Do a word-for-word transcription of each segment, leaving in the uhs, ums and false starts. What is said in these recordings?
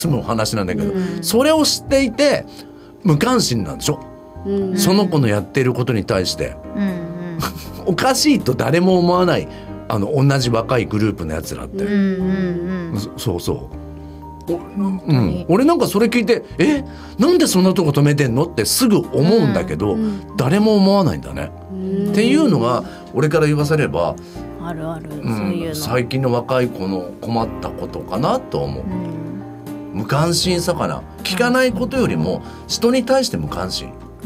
済む話なんだけど、うん、それを知っていて無関心なんでしょ、うん、その子のやってることに対して、うんうん、おかしいと誰も思わないあの同じ若いグループのやつらって、うんうんうん、そうそううん、俺なんかそれ聞いてえなんでそんなとこ止めてんのってすぐ思うんだけど、うんうん、誰も思わないんだね、うん、っていうのが俺から言わせればあるある、 うん、そういうの最近の若い子の困ったことかなと思う、うん、無関心さかな。聞かないことよりも人に対して無関心、 うん、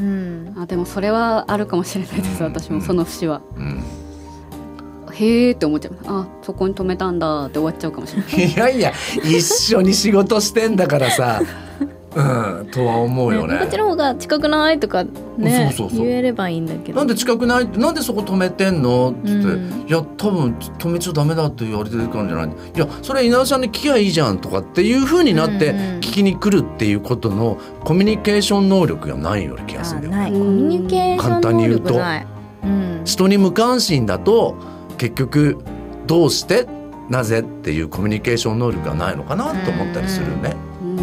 あでもそれはあるかもしれないです、うん、私もその節は、うんへーって思っちゃう。あそこに止めたんだって終わっちゃうかもしれない。 いやいや一緒に仕事してんだからさうんとは思うよね。 こっちの方が近くないとかねそうそうそう言えればいいんだけど、 なんで近くないなんでそこ止めてんのって言って、うん、いや多分止めちゃダメだって言われてるからじゃない、いやそれ稲田さんに聞きゃいいじゃんとかっていう風になって聞きに来るっていうことのコミュニケーション能力がないような気がするんだよ。 ないコミュニケーション能力ない。簡単に言うと、 うん、人に無関心だと結局どうしてなぜっていうコミュニケーション能力がないのかなと思ったりするね、うんうん、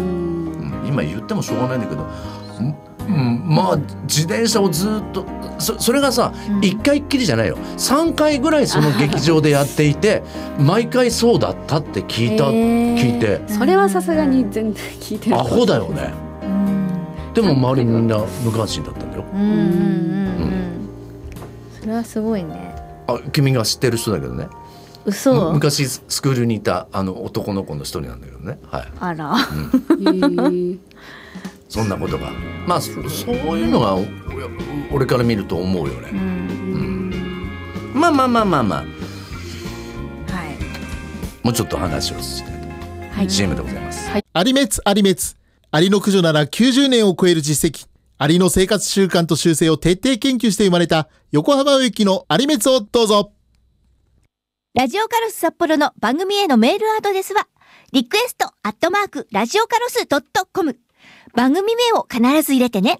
今言ってもしょうがないんだけど、うん、まあ自転車をずっと そ, それがさ、うん、いっかいっきりじゃないよさんかいぐらいその劇場でやっていて毎回そうだったって聞いた、聞いてそれはさすがに全然聞いてるアホだよね、うん、でも周りみんな無関心だったんだよ、うんうんうんうん、 それはすごいね。 あ君が知ってる人だけどね。 嘘。 昔スクールにいたあの男の子の一人なんだけどね、はい、 あら、 うん、そんなことがまあ そ, そういうのが俺から見ると思うよね、うんうん、まあまあまあまあまあ、はい、もうちょっと話をして、はい、シーエム でございます、 はい、アリメツアリメツアリの駆除ならきゅうじゅうねんを超える実績、アリの生活習慣と習性を徹底研究して生まれた横浜植木のアリメツをどうぞ。 ラジオカロス札幌の番組へのメールアドレスはリクエストアットマークラジオカロスドットコム、番組名を必ず入れてね。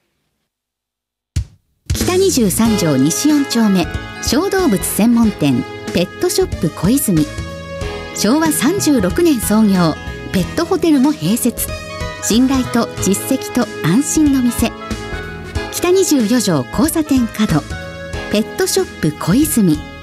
北にじゅうさん条西よん丁目小動物専門店ペットショップ小泉、しょうわさんじゅうろくねん創業、ペットホテルも併設、信頼と実績と安心の店、北にじゅうよん条交差点角ペットショップ小泉。